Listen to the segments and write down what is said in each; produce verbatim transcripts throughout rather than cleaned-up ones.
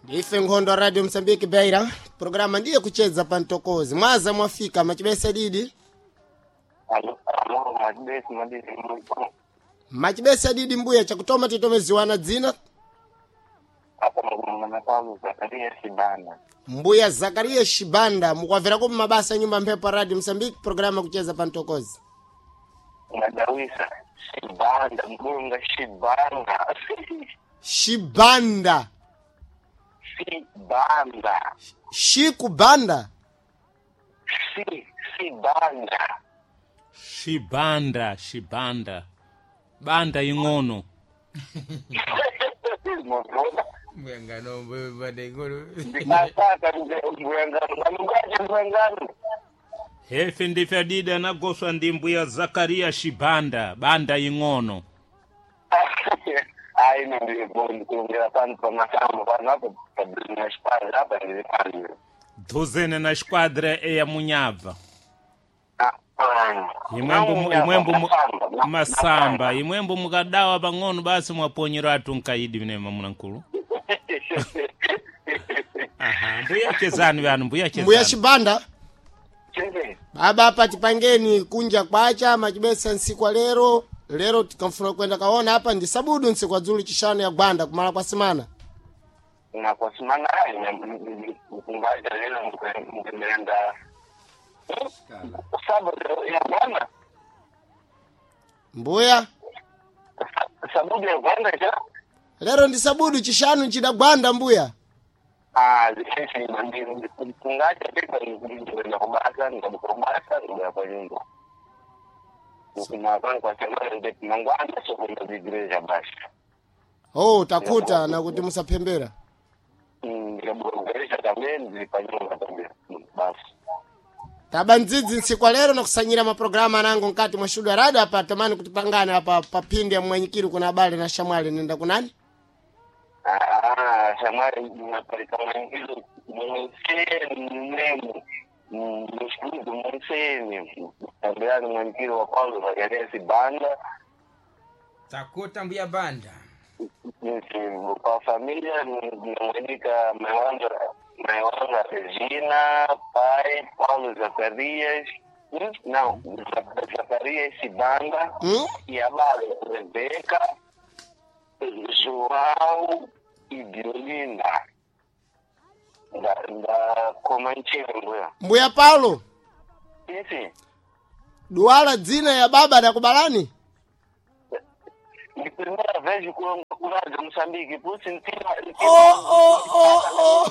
Ife Nkhondo Radio Msambiki Beira, programa ndiye kucheza pantokozi. Mwaza mwafika machibesa didi? Alo, alo, machibesa madidi mbuya. Machibesa didi mbuya chakutoma titome ziwana dzina? Hapa mwana Paulo Zakaria Shibanda. Mbuya Zakaria Shibanda, mukwavera kumu mabasa nyumba mpepo Radio Msambiki, programa kucheza pantokozi. Ngadawisa, Shibanda, mbunga Shibanda. Shibanda. Shibanda. Shikubanda. Si, Shibanda. Shibanda, Shibanda. Banda ingono. Mbona? Mwengano mbade ngoro. Ndikataka mwengano, ngamugaje mwengano. Hefe ndifadida na goswa ndimbuya Zakaria Shibanda, banda ingono. Ai não me vou encontrar tanto para matar uma panapa para na espada hapa nilifanya. Dozene na esquadra e ya Munhava. Ah. Imwembo imwembo masamba, imwembo mugadawa bangono basi mwaponyero atunkaidi bine mamunankulu. Aha, mbuya kezani bana mbuya kezani. Mbuya Shibanda. Cheze. Baba hapa tipangeni kunja kwacha machibesa nsiku lero. Lero tukamfuna kwenda kaona hapa ndi sabudu nsiku adzulu chishano ya Gwanda kumala kwa semana. Na kwa semana mkungaja lelo mkemenda. Sabudu ya Gwanda. Mbuya. Sabudu ya Gwanda cha? Lero ndi sabudu chishano nchida Gwanda mbuya. Ah, sisi ndi mkungaja pepa ndi kubasa ndabukubasa ndabukwa nyumba. Kumapanga kwa semana ndi mangwanda sokunda bigreja bashi. Oh, takuta na kuti musapembera. Mm, ndabukubasa tameni ndipanyumba tameni. Basi. Taba nzizi nsiku lero na kusanyira maprograma nangu nkati mwa shudu ya radio hapa tamani kutupangana hapa papindi ya mwenyikiru kuna habari na Shamwali nenda kunani? Ah, Shamwali napalika mwenyikiru mwenyikiru nemu. Mshukuru mwenyewe. Tambiani mwenyikiru wa Paulo Zakaria Shibanda. Takuta mbuya banda. Nisi kwa familia mwenyika mewanja mewanja Regina, pai Paulo Zakaria, não, Zakaria Shibanda, Hmm? e a bala Rebeca, João e Violinda. Da, da Comanchero, mbuya. Mbuya Paulo, Isi, duwala dzina ya baba na kubalani? ni primeira vez que eu curado em Moçambique, por sentir... Oh, oh, oh, oh.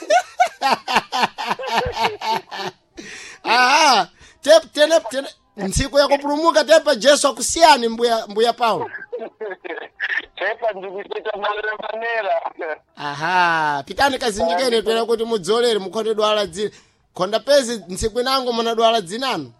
Ah, tep tene tene nsiku ya kupulumuka tepa Jesu akusiani mbuya mbuya Paulo. Sepa ndikuita mala manera. Aha, pitani kazinjikene twera kuti mudzolere mukhonde dwala dzina. Konda pezi nsiku nangu muna dwala dzinano.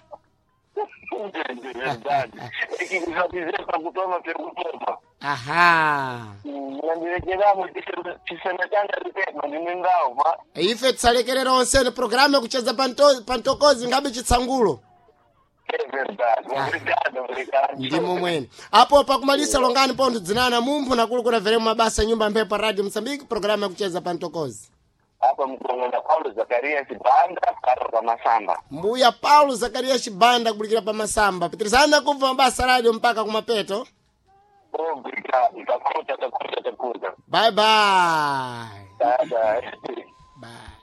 Verdade. É que já fizeram para kutoma pergunta. Aha. Nandirekeramo tisemekana ripema ndinengao ma. Ife tsalekerera onsene programu ya kucheza panto pantokozi ngabe chitsangulo. É verdade. Obrigado, obrigado. Ndimo mwene. Hapo pa kumalisa longani pondo dzinana mumpu na kulu kuna veremu mabasa nyumba mpepo Radio Msambiki, programu ya kucheza pantokozi. Hapa mkonga Paulo Zakaria Shibanda karo kwa masamba. Mbuya Paulo Zakaria Shibanda kubulikira pa masamba. Pitirizana kumva mabasa radio mpaka kumapeto. Obrigado. Takuta takuta takuta. Bye bye. Bye bye. Bye.